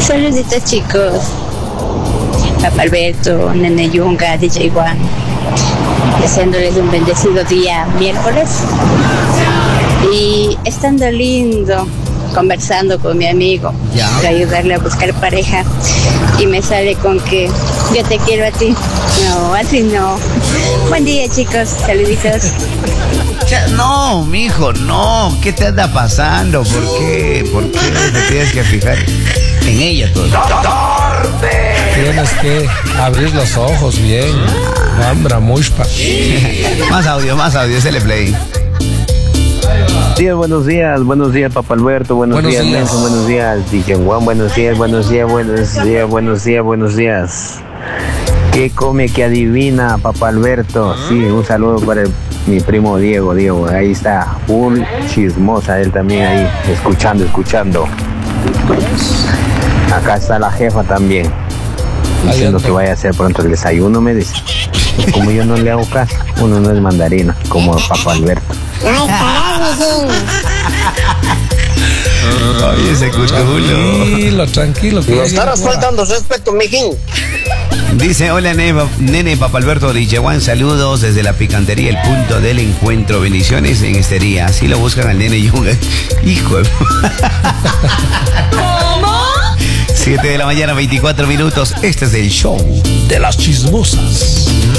Saluditos, chicos. Papá Alberto, Nene Yunga, DJ Juan. Deseándoles un bendecido día miércoles. Y estando lindo, conversando con mi amigo para ayudarle a buscar pareja. Y me sale con que yo te quiero a ti. No, así no. Buen día, chicos. Saluditos. No, mijo, no. ¿Qué te anda pasando? ¿Por qué? ¿Por qué te tienes que fijar en ella todo? Tienes que abrir los ojos bien. Mambra, mushpa. Más audio, se le play. Buenos días, Papá Alberto, buenos días, Nelson, buenos días, DJ Juan, buenos días. ¿Qué come, que adivina, Papá Alberto? Sí, un saludo para mi primo Diego, ahí está, full chismosa, él también ahí, escuchando. Acá está la jefa también, diciendo que vaya a hacer pronto el desayuno, me dice. Como yo no le hago caso, uno no es mandarina, como Papá Alberto. Oye, ese cuchulo. Tranquilo. No estarás faltando respeto, mijín. Dice, hola nene, Papá Alberto, DJ Juan, saludos desde la picantería, el punto del encuentro. Bendiciones en este día. Así lo buscan al Nene Yunga. Hijo de... ¿Cómo? 7 de la mañana, 24 minutos. Este es el show de las chismosas.